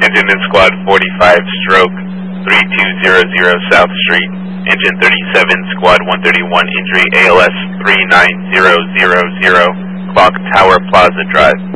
Attendant Squad 45, stroke 3200 South Street. Engine 37, Squad 131, injury ALS 39000, Clock Tower Plaza Drive.